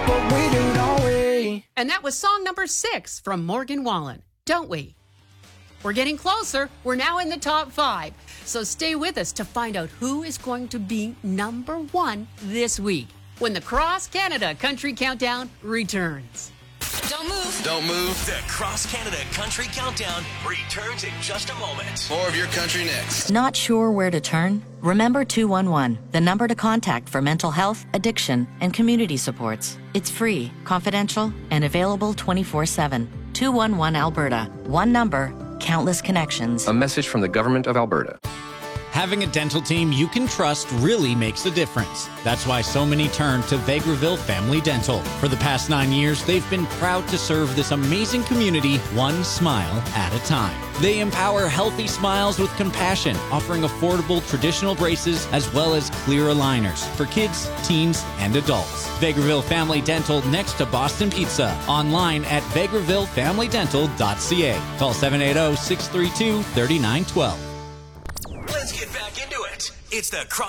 But we do, don't we? And that was song number 6 from Morgan Wallen, Don't We? We're getting closer. We're now in the top 5. So stay with us to find out who is going to be number 1 this week when the Cross Canada Country Countdown returns. Don't move. Don't move. The Cross Canada Country Countdown returns in just a moment. More of your country next. Not sure where to turn? Remember 211, the number to contact for mental health, addiction, and community supports. It's free, confidential, and available 24/7. 211 Alberta. One number, countless connections. A message from the Government of Alberta. Having a dental team you can trust really makes a difference. That's why so many turn to Vegreville Family Dental. For the past 9 years, they've been proud to serve this amazing community one smile at a time. They empower healthy smiles with compassion, offering affordable traditional braces as well as clear aligners for kids, teens, and adults. Vegreville Family Dental next to Boston Pizza. Online at vegrevillefamilydental.ca. Call 780-632-3912. Let's get back into it. It's the Cross